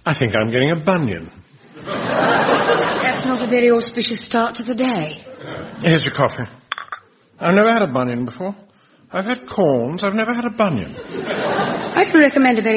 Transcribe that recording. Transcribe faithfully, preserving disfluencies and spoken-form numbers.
I think I'm getting a bunion. That's not a very auspicious start to the day. Here's your coffee. I've never had a bunion before. I've had corns. I've never had a bunion. I can recommend a very